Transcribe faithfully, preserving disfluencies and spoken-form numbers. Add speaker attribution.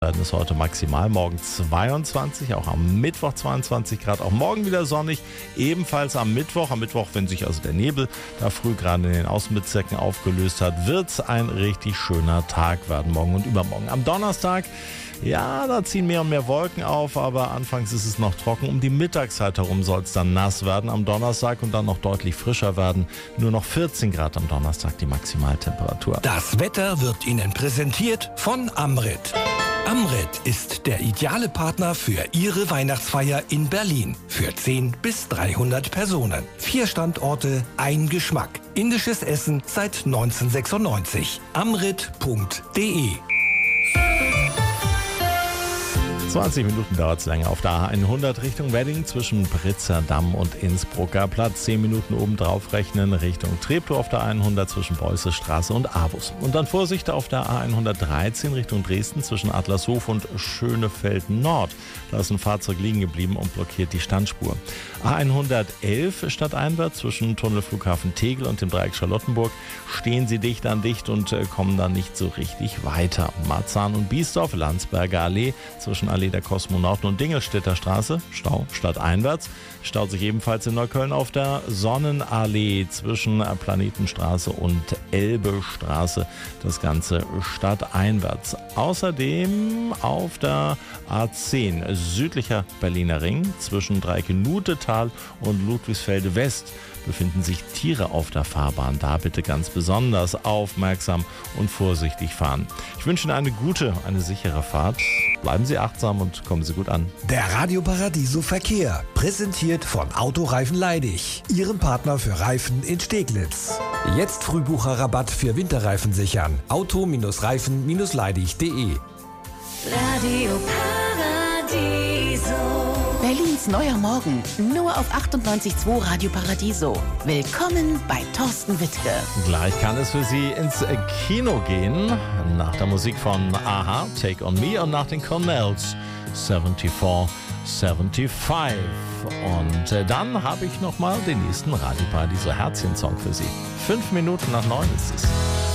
Speaker 1: Werden es heute maximal, morgen zweiundzwanzig, auch am Mittwoch zweiundzwanzig Grad, auch morgen wieder sonnig, ebenfalls am Mittwoch. Am Mittwoch, wenn sich also der Nebel da früh gerade in den Außenbezirken aufgelöst hat, wird es ein richtig schöner Tag werden, morgen und übermorgen. Am Donnerstag, ja, da ziehen mehr und mehr Wolken auf, aber anfangs ist es noch trocken. Um die Mittagszeit herum soll es dann nass werden am Donnerstag und dann noch deutlich frischer werden. Nur noch vierzehn Grad am Donnerstag die Maximaltemperatur.
Speaker 2: Das Wetter wird Ihnen präsentiert von Amrit. Amrit ist der ideale Partner für Ihre Weihnachtsfeier in Berlin. Für zehn bis dreihundert Personen. Vier Standorte, ein Geschmack. Indisches Essen seit neunzehnhundertsechsundneunzig. amrit punkt de.
Speaker 1: zwanzig Minuten dauert es länger auf der A hundert Richtung Wedding zwischen Britzer Damm und Innsbrucker Platz. zehn Minuten obendrauf rechnen Richtung Treptow auf der A hundert zwischen Beußes Straße und Avus. Und dann Vorsicht auf der A hundertdreizehn Richtung Dresden zwischen Adlershof und Schönefeld Nord. Da ist ein Fahrzeug liegen geblieben und blockiert die Standspur. A hundertelf stadteinwärts zwischen Tunnelflughafen Tegel und dem Dreieck Charlottenburg stehen sie dicht an dicht und kommen dann nicht so richtig weiter. Marzahn und Biesdorf, Landsberger Allee zwischen Allee der Kosmonauten und Dingelstädter Straße, Stau stadteinwärts, staut sich ebenfalls in Neukölln auf der Sonnenallee zwischen Planetenstraße und Elbestraße, das Ganze stadteinwärts. Außerdem auf der A zehn südlicher Berliner Ring zwischen Dreieck-Nutetal und Ludwigsfelde West befinden sich Tiere auf der Fahrbahn. Da bitte ganz besonders aufmerksam und vorsichtig fahren. Ich wünsche Ihnen eine gute, eine sichere Fahrt. Bleiben Sie achtsam und kommen Sie gut an.
Speaker 2: Der Radio Paradiso Verkehr, präsentiert von Autoreifen Leidig, Ihrem Partner für Reifen in Steglitz. Jetzt Frühbucherrabatt für Winterreifen sichern. Auto-Reifen Leidig punkt de.
Speaker 3: Radio Paradiso.
Speaker 4: Berlins neuer Morgen, nur auf achtundneunzig Komma zwei Radio Paradiso. Willkommen bei Thorsten Wittke.
Speaker 1: Gleich kann es für Sie ins Kino gehen. Nach der Musik von Aha, Take On Me und nach den Cornells, vierundsiebzig fünfundsiebzig. Und äh, dann habe ich nochmal den nächsten Radio Paradiso Herzchen-Song für Sie. Fünf Minuten nach neun ist es.